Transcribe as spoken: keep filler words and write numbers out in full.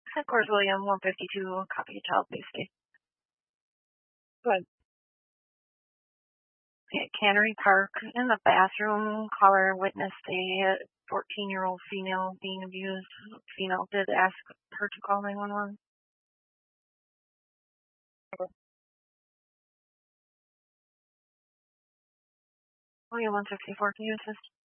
Headquarters William, one fifty-two, copy of child safety. Good. At Cannery Park, in the bathroom, caller witnessed a fourteen-year-old female being abused. Female did ask her to call nine one one. William, one sixty-four, can you assist?